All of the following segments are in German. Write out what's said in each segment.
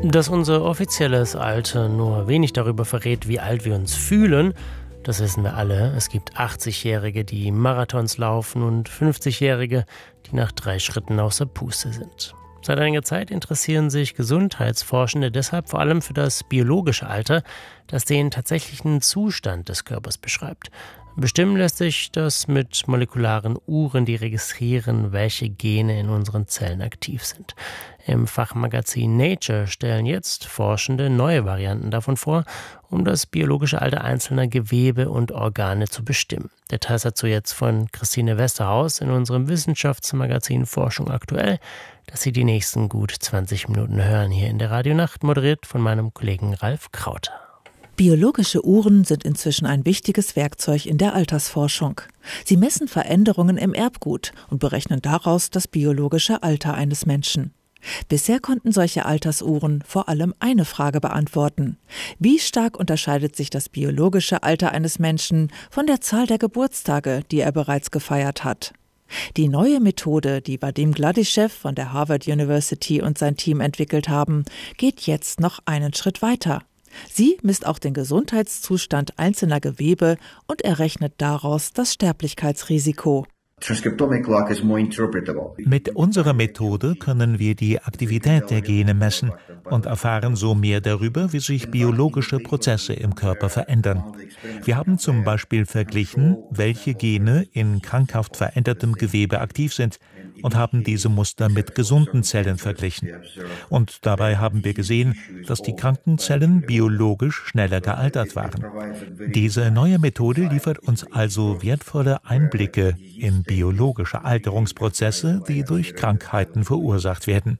Dass unser offizielles Alter nur wenig darüber verrät, wie alt wir uns fühlen, das wissen wir alle. Es gibt 80-Jährige, die Marathons laufen und 50-Jährige, die nach 3 Schritten außer Puste sind. Seit einiger Zeit interessieren sich Gesundheitsforschende deshalb vor allem für das biologische Alter, das den tatsächlichen Zustand des Körpers beschreibt. Bestimmen lässt sich das mit molekularen Uhren, die registrieren, welche Gene in unseren Zellen aktiv sind. Im Fachmagazin Nature stellen jetzt Forschende neue Varianten davon vor, um das biologische Alter einzelner Gewebe und Organe zu bestimmen. Details dazu jetzt von Christine Westerhaus in unserem Wissenschaftsmagazin Forschung aktuell, das Sie die nächsten gut 20 Minuten hören, hier in der Radionacht, moderiert von meinem Kollegen Ralf Krauter. Biologische Uhren sind inzwischen ein wichtiges Werkzeug in der Altersforschung. Sie messen Veränderungen im Erbgut und berechnen daraus das biologische Alter eines Menschen. Bisher konnten solche Altersuhren vor allem eine Frage beantworten: Wie stark unterscheidet sich das biologische Alter eines Menschen von der Zahl der Geburtstage, die er bereits gefeiert hat? Die neue Methode, die Vadim Gladyshev von der Harvard University und sein Team entwickelt haben, geht jetzt noch einen Schritt weiter. Sie misst auch den Gesundheitszustand einzelner Gewebe und errechnet daraus das Sterblichkeitsrisiko. Mit unserer Methode können wir die Aktivität der Gene messen und erfahren so mehr darüber, wie sich biologische Prozesse im Körper verändern. Wir haben zum Beispiel verglichen, welche Gene in krankhaft verändertem Gewebe aktiv sind und haben diese Muster mit gesunden Zellen verglichen. Und dabei haben wir gesehen, dass die kranken Zellen biologisch schneller gealtert waren. Diese neue Methode liefert uns also wertvolle Einblicke in biologische Alterungsprozesse, die durch Krankheiten verursacht werden.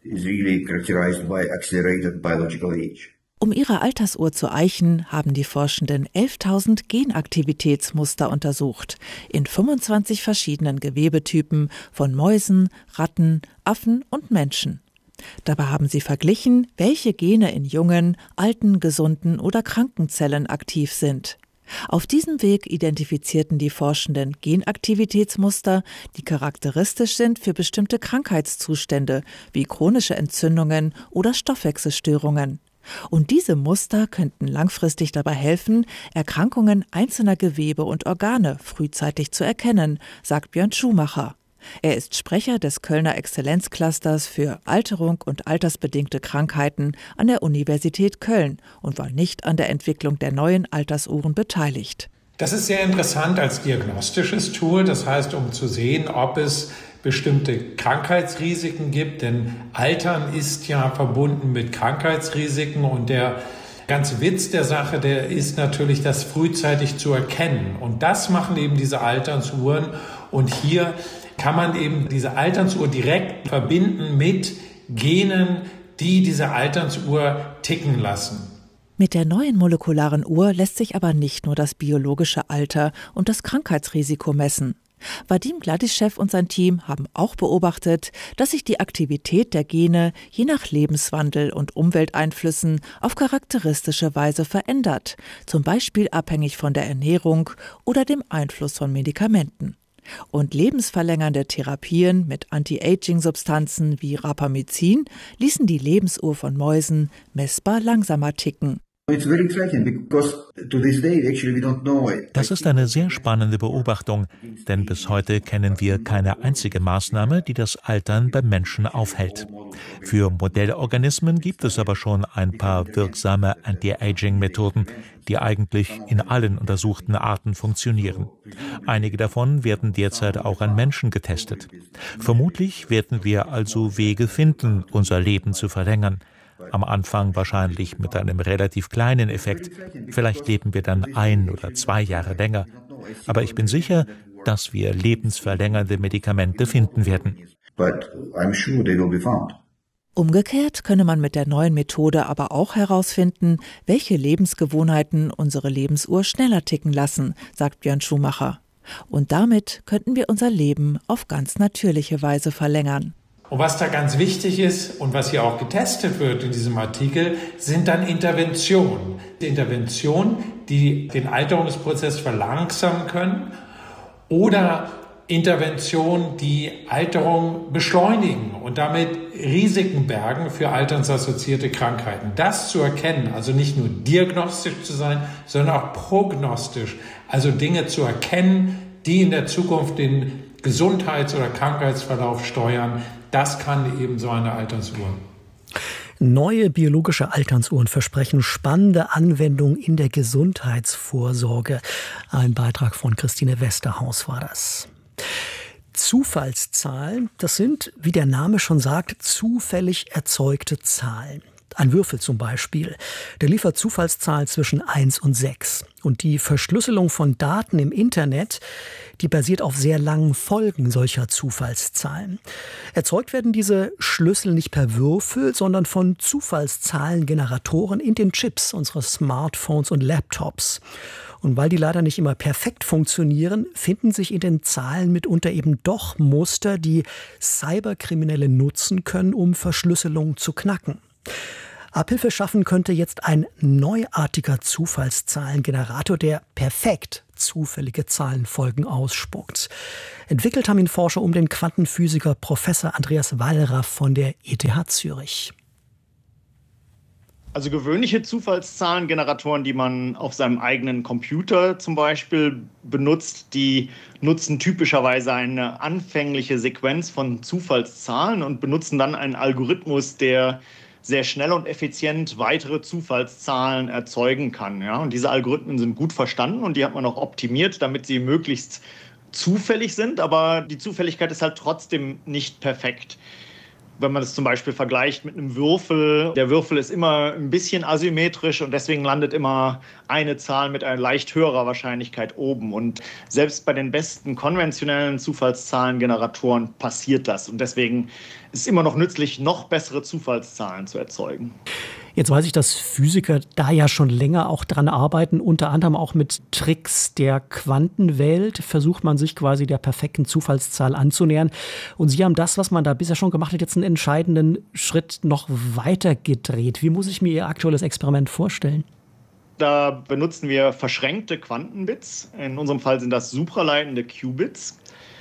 Um ihre Altersuhr zu eichen, haben die Forschenden 11.000 Genaktivitätsmuster untersucht, in 25 verschiedenen Gewebetypen von Mäusen, Ratten, Affen und Menschen. Dabei haben sie verglichen, welche Gene in jungen, alten, gesunden oder kranken Zellen aktiv sind. Auf diesem Weg identifizierten die Forschenden Genaktivitätsmuster, die charakteristisch sind für bestimmte Krankheitszustände wie chronische Entzündungen oder Stoffwechselstörungen. Und diese Muster könnten langfristig dabei helfen, Erkrankungen einzelner Gewebe und Organe frühzeitig zu erkennen, sagt Björn Schumacher. Er ist Sprecher des Kölner Exzellenzclusters für Alterung und altersbedingte Krankheiten an der Universität Köln und war nicht an der Entwicklung der neuen Altersuhren beteiligt. Das ist sehr interessant als diagnostisches Tool, das heißt, um zu sehen, ob es bestimmte Krankheitsrisiken gibt, denn Altern ist ja verbunden mit Krankheitsrisiken und der ganze Witz der Sache, der ist natürlich, das frühzeitig zu erkennen. Und das machen eben diese Alternsuhren und hier kann man eben diese Alternsuhr direkt verbinden mit Genen, die diese Alternsuhr ticken lassen. Mit der neuen molekularen Uhr lässt sich aber nicht nur das biologische Alter und das Krankheitsrisiko messen. Vadim Gladyshev und sein Team haben auch beobachtet, dass sich die Aktivität der Gene je nach Lebenswandel und Umwelteinflüssen auf charakteristische Weise verändert, zum Beispiel abhängig von der Ernährung oder dem Einfluss von Medikamenten. Und lebensverlängernde Therapien mit Anti-Aging-Substanzen wie Rapamycin ließen die Lebensuhr von Mäusen messbar langsamer ticken. Das ist eine sehr spannende Beobachtung, denn bis heute kennen wir keine einzige Maßnahme, die das Altern beim Menschen aufhält. Für Modellorganismen gibt es aber schon ein paar wirksame Anti-Aging-Methoden, die eigentlich in allen untersuchten Arten funktionieren. Einige davon werden derzeit auch an Menschen getestet. Vermutlich werden wir also Wege finden, unser Leben zu verlängern. Am Anfang wahrscheinlich mit einem relativ kleinen Effekt. Vielleicht leben wir dann 1 oder 2 Jahre länger. Aber ich bin sicher, dass wir lebensverlängernde Medikamente finden werden. Umgekehrt könne man mit der neuen Methode aber auch herausfinden, welche Lebensgewohnheiten unsere Lebensuhr schneller ticken lassen, sagt Björn Schumacher. Und damit könnten wir unser Leben auf ganz natürliche Weise verlängern. Und was da ganz wichtig ist und was hier auch getestet wird in diesem Artikel, sind dann Interventionen. Interventionen, die den Alterungsprozess verlangsamen können oder Interventionen, die Alterung beschleunigen und damit Risiken bergen für alternsassoziierte Krankheiten. Das zu erkennen, also nicht nur diagnostisch zu sein, sondern auch prognostisch, also Dinge zu erkennen, die in der Zukunft den Gesundheits- oder Krankheitsverlauf steuern, das kann eben so eine Alternsuhr. Neue biologische Alternsuhren versprechen spannende Anwendungen in der Gesundheitsvorsorge. Ein Beitrag von Christine Westerhaus war das. Zufallszahlen, das sind, wie der Name schon sagt, zufällig erzeugte Zahlen. Ein Würfel zum Beispiel, der liefert Zufallszahlen zwischen 1 und 6. Und die Verschlüsselung von Daten im Internet, die basiert auf sehr langen Folgen solcher Zufallszahlen. Erzeugt werden diese Schlüssel nicht per Würfel, sondern von Zufallszahlengeneratoren in den Chips unserer Smartphones und Laptops. Und weil die leider nicht immer perfekt funktionieren, finden sich in den Zahlen mitunter eben doch Muster, die Cyberkriminelle nutzen können, um Verschlüsselung zu knacken. Abhilfe schaffen könnte jetzt ein neuartiger Zufallszahlengenerator, der perfekt zufällige Zahlenfolgen ausspuckt. Entwickelt haben ihn Forscher um den Quantenphysiker Professor Andreas Wallraff von der ETH Zürich. Also gewöhnliche Zufallszahlengeneratoren, die man auf seinem eigenen Computer zum Beispiel benutzt, die nutzen typischerweise eine anfängliche Sequenz von Zufallszahlen und benutzen dann einen Algorithmus, der sehr schnell und effizient weitere Zufallszahlen erzeugen kann. Ja? Und diese Algorithmen sind gut verstanden und die hat man auch optimiert, damit sie möglichst zufällig sind, aber die Zufälligkeit ist halt trotzdem nicht perfekt. Wenn man das zum Beispiel vergleicht mit einem Würfel, der Würfel ist immer ein bisschen asymmetrisch und deswegen landet immer eine Zahl mit einer leicht höherer Wahrscheinlichkeit oben. Und selbst bei den besten konventionellen Zufallszahlengeneratoren passiert das. Und deswegen ist es immer noch nützlich, noch bessere Zufallszahlen zu erzeugen. Jetzt weiß ich, dass Physiker da ja schon länger auch dran arbeiten, unter anderem auch mit Tricks der Quantenwelt versucht man sich quasi der perfekten Zufallszahl anzunähern. Und Sie haben das, was man da bisher schon gemacht hat, jetzt einen entscheidenden Schritt noch weiter gedreht. Wie muss ich mir Ihr aktuelles Experiment vorstellen? Da benutzen wir verschränkte Quantenbits. In unserem Fall sind das supraleitende Qubits.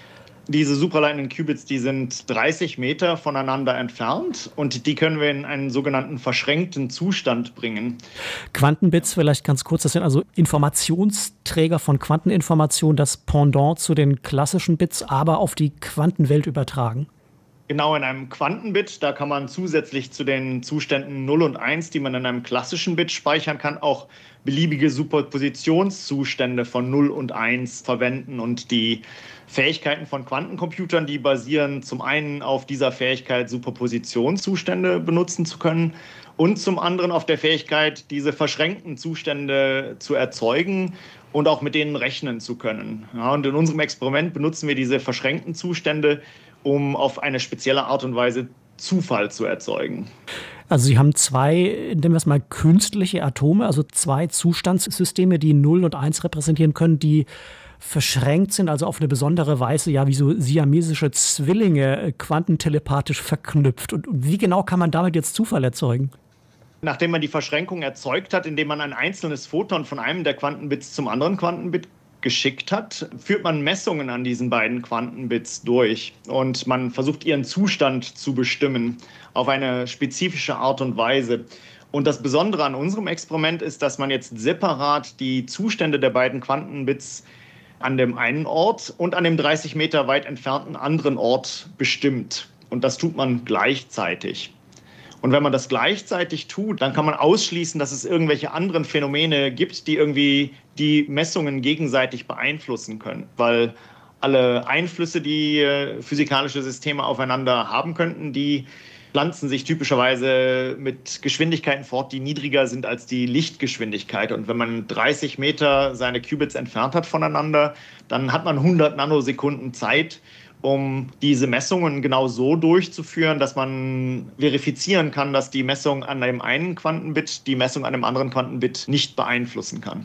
Diese supraleitenden Qubits, die sind 30 Meter voneinander entfernt und die können wir in einen sogenannten verschränkten Zustand bringen. Quantenbits, vielleicht ganz kurz, das sind also Informationsträger von Quanteninformationen, das Pendant zu den klassischen Bits, aber auf die Quantenwelt übertragen. Genau, in einem Quantenbit, da kann man zusätzlich zu den Zuständen 0 und 1, die man in einem klassischen Bit speichern kann, auch beliebige Superpositionszustände von 0 und 1 verwenden. Und die Fähigkeiten von Quantencomputern, die basieren zum einen auf dieser Fähigkeit, Superpositionszustände benutzen zu können und zum anderen auf der Fähigkeit, diese verschränkten Zustände zu erzeugen und auch mit denen rechnen zu können. Ja, und in unserem Experiment benutzen wir diese verschränkten Zustände, um auf eine spezielle Art und Weise Zufall zu erzeugen. Also Sie haben zwei, nennen wir es mal, künstliche Atome, also zwei Zustandssysteme, die 0 und 1 repräsentieren können, die verschränkt sind, also auf eine besondere Weise, ja, wie so siamesische Zwillinge quantentelepathisch verknüpft. Und wie genau kann man damit jetzt Zufall erzeugen? Nachdem man die Verschränkung erzeugt hat, indem man ein einzelnes Photon von einem der Quantenbits zum anderen Quantenbit geschickt hat, führt man Messungen an diesen beiden Quantenbits durch und man versucht, ihren Zustand zu bestimmen auf eine spezifische Art und Weise. Und das Besondere an unserem Experiment ist, dass man jetzt separat die Zustände der beiden Quantenbits an dem einen Ort und an dem 30 Meter weit entfernten anderen Ort bestimmt. Und das tut man gleichzeitig. Und wenn man das gleichzeitig tut, dann kann man ausschließen, dass es irgendwelche anderen Phänomene gibt, die irgendwie die Messungen gegenseitig beeinflussen können. Weil alle Einflüsse, die physikalische Systeme aufeinander haben könnten, die pflanzen sich typischerweise mit Geschwindigkeiten fort, die niedriger sind als die Lichtgeschwindigkeit. Und wenn man 30 Meter seine Qubits entfernt hat voneinander, dann hat man 100 Nanosekunden Zeit, um diese Messungen genau so durchzuführen, dass man verifizieren kann, dass die Messung an dem einen Quantenbit die Messung an dem anderen Quantenbit nicht beeinflussen kann.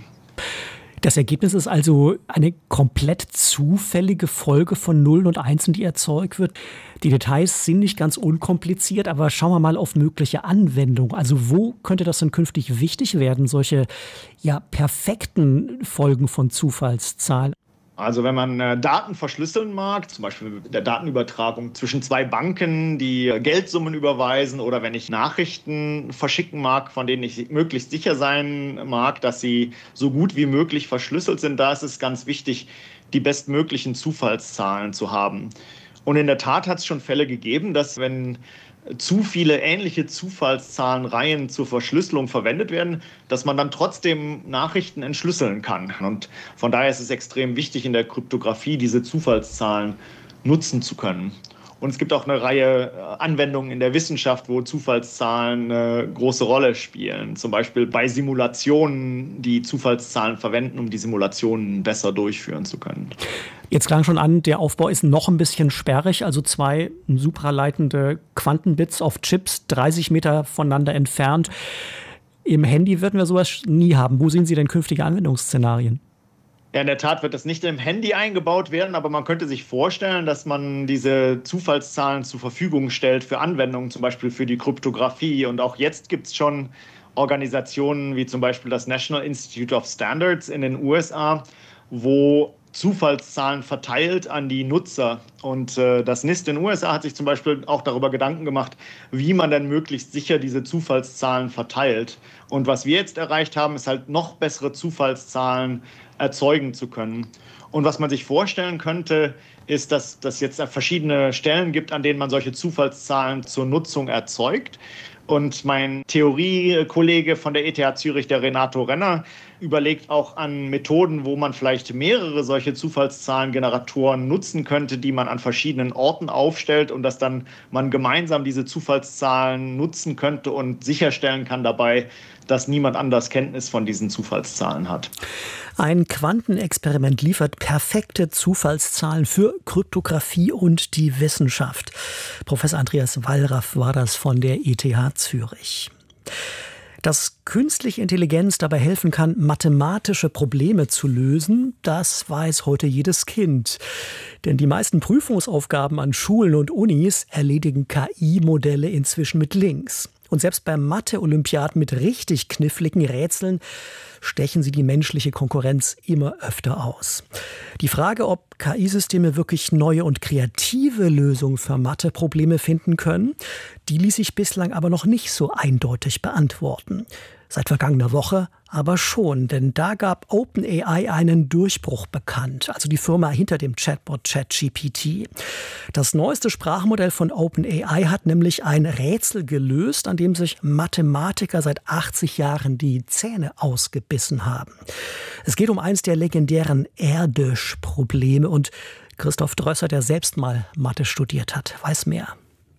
Das Ergebnis ist also eine komplett zufällige Folge von Nullen und Einsen, die erzeugt wird. Die Details sind nicht ganz unkompliziert, aber schauen wir mal auf mögliche Anwendungen. Also wo könnte das denn künftig wichtig werden, solche perfekten Folgen von Zufallszahlen? Also wenn man Daten verschlüsseln mag, zum Beispiel der Datenübertragung zwischen zwei Banken, die Geldsummen überweisen, oder wenn ich Nachrichten verschicken mag, von denen ich möglichst sicher sein mag, dass sie so gut wie möglich verschlüsselt sind, da ist es ganz wichtig, die bestmöglichen Zufallszahlen zu haben. Und in der Tat hat es schon Fälle gegeben, dass wenn zu viele ähnliche Zufallszahlenreihen zur Verschlüsselung verwendet werden, dass man dann trotzdem Nachrichten entschlüsseln kann. Und von daher ist es extrem wichtig, in der Kryptographie diese Zufallszahlen nutzen zu können. Und es gibt auch eine Reihe Anwendungen in der Wissenschaft, wo Zufallszahlen eine große Rolle spielen. Zum Beispiel bei Simulationen, die Zufallszahlen verwenden, um die Simulationen besser durchführen zu können. Jetzt klang schon an, der Aufbau ist noch ein bisschen sperrig, also 2 supraleitende Quantenbits auf Chips, 30 Meter voneinander entfernt. Im Handy würden wir sowas nie haben. Wo sehen Sie denn künftige Anwendungsszenarien? Ja, in der Tat wird das nicht im Handy eingebaut werden, aber man könnte sich vorstellen, dass man diese Zufallszahlen zur Verfügung stellt für Anwendungen, zum Beispiel für die Kryptographie. Und auch jetzt gibt es schon Organisationen wie zum Beispiel das National Institute of Standards in den USA, wo Zufallszahlen verteilt an die Nutzer. Und das NIST in den USA hat sich zum Beispiel auch darüber Gedanken gemacht, wie man dann möglichst sicher diese Zufallszahlen verteilt. Und was wir jetzt erreicht haben, ist halt noch bessere Zufallszahlen erzeugen zu können. Und was man sich vorstellen könnte, ist, dass es jetzt verschiedene Stellen gibt, an denen man solche Zufallszahlen zur Nutzung erzeugt. Und mein Theoriekollege von der ETH Zürich, der Renato Renner, überlegt auch an Methoden, wo man vielleicht mehrere solche Zufallszahlengeneratoren nutzen könnte, die man an verschiedenen Orten aufstellt und dass dann man gemeinsam diese Zufallszahlen nutzen könnte und sicherstellen kann dabei, dass niemand anders Kenntnis von diesen Zufallszahlen hat. Ein Quantenexperiment liefert perfekte Zufallszahlen für Kryptographie und die Wissenschaft. Professor Andreas Wallraff war das von der ETH Zürich. Dass künstliche Intelligenz dabei helfen kann, mathematische Probleme zu lösen, das weiß heute jedes Kind. Denn die meisten Prüfungsaufgaben an Schulen und Unis erledigen KI-Modelle inzwischen mit Links. Und selbst bei Mathe-Olympiaden mit richtig kniffligen Rätseln stechen sie die menschliche Konkurrenz immer öfter aus. Die Frage, ob KI-Systeme wirklich neue und kreative Lösungen für Mathe-Probleme finden können, die ließ sich bislang aber noch nicht so eindeutig beantworten. Seit vergangener Woche aber schon, denn da gab OpenAI einen Durchbruch bekannt, also die Firma hinter dem Chatbot ChatGPT. Das neueste Sprachmodell von OpenAI hat nämlich ein Rätsel gelöst, an dem sich Mathematiker seit 80 Jahren die Zähne ausgebissen haben. Es geht um eins der legendären Erdős-Probleme und Christoph Drösser, der selbst mal Mathe studiert hat, weiß mehr.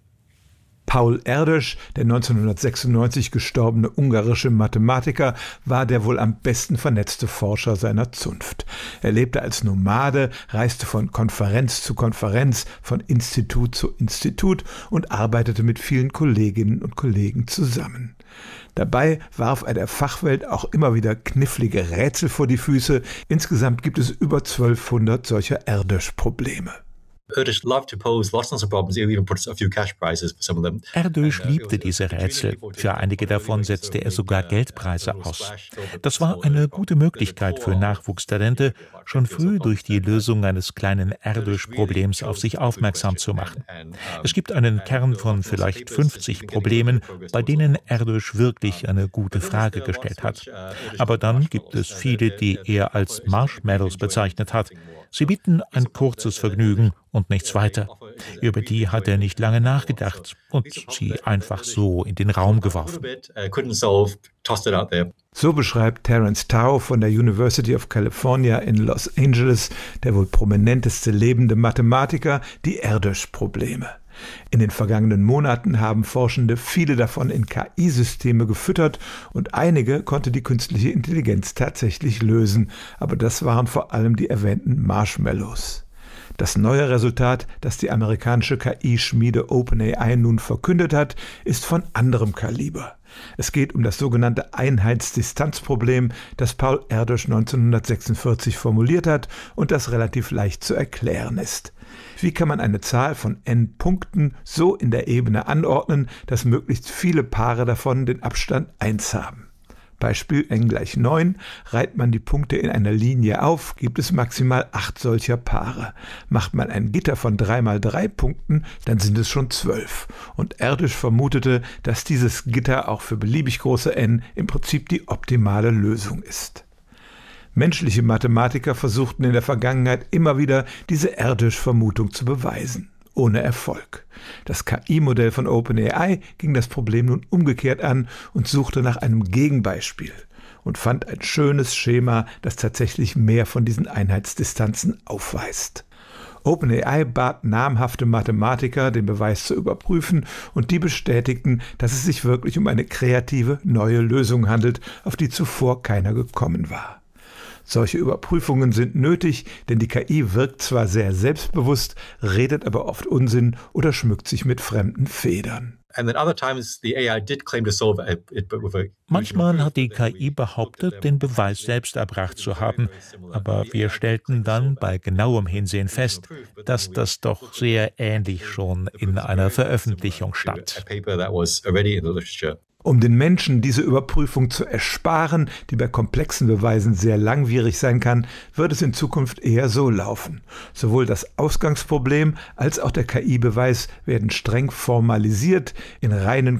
Paul Erdős, der 1996 gestorbene ungarische Mathematiker, war der wohl am besten vernetzte Forscher seiner Zunft. Er lebte als Nomade, reiste von Konferenz zu Konferenz, von Institut zu Institut und arbeitete mit vielen Kolleginnen und Kollegen zusammen. Dabei warf er der Fachwelt auch immer wieder knifflige Rätsel vor die Füße. Insgesamt gibt es über 1200 solcher Erdős-Probleme. Erdős liebte diese Rätsel. Für einige davon setzte er sogar Geldpreise aus. Das war eine gute Möglichkeit für Nachwuchstalente, schon früh durch die Lösung eines kleinen Erdős-Problems auf sich aufmerksam zu machen. Es gibt einen Kern von vielleicht 50 Problemen, bei denen Erdős wirklich eine gute Frage gestellt hat. Aber dann gibt es viele, die er als Marshmallows bezeichnet hat. Sie bieten ein kurzes Vergnügen und nichts weiter. Über die hat er nicht lange nachgedacht und sie einfach so in den Raum geworfen. So beschreibt Terence Tao von der University of California in Los Angeles, der wohl prominenteste lebende Mathematiker, die Erdős-Probleme. In den vergangenen Monaten haben Forschende viele davon in KI-Systeme gefüttert und einige konnte die künstliche Intelligenz tatsächlich lösen, aber das waren vor allem die erwähnten Marshmallows. Das neue Resultat, das die amerikanische KI-Schmiede OpenAI nun verkündet hat, ist von anderem Kaliber. Es geht um das sogenannte Einheitsdistanzproblem, das Paul Erdős 1946 formuliert hat und das relativ leicht zu erklären ist. Wie kann man eine Zahl von n Punkten so in der Ebene anordnen, dass möglichst viele Paare davon den Abstand 1 haben? Beispiel n = 9, reiht man die Punkte in einer Linie auf, gibt es maximal 8 solcher Paare. Macht man ein Gitter von 3 mal 3 Punkten, dann sind es schon 12. Und Erdős vermutete, dass dieses Gitter auch für beliebig große n im Prinzip die optimale Lösung ist. Menschliche Mathematiker versuchten in der Vergangenheit immer wieder, diese Erdős-Vermutung zu beweisen. Ohne Erfolg. Das KI-Modell von OpenAI ging das Problem nun umgekehrt an und suchte nach einem Gegenbeispiel und fand ein schönes Schema, das tatsächlich mehr von diesen Einheitsdistanzen aufweist. OpenAI bat namhafte Mathematiker, den Beweis zu überprüfen, und die bestätigten, dass es sich wirklich um eine kreative, neue Lösung handelt, auf die zuvor keiner gekommen war. Solche Überprüfungen sind nötig, denn die KI wirkt zwar sehr selbstbewusst, redet aber oft Unsinn oder schmückt sich mit fremden Federn. Manchmal hat die KI behauptet, den Beweis selbst erbracht zu haben, aber wir stellten dann bei genauem Hinsehen fest, dass das doch sehr ähnlich schon in einer Veröffentlichung stand. Um den Menschen diese Überprüfung zu ersparen, die bei komplexen Beweisen sehr langwierig sein kann, wird es in Zukunft eher so laufen. Sowohl das Ausgangsproblem als auch der KI-Beweis werden streng formalisiert, in reinen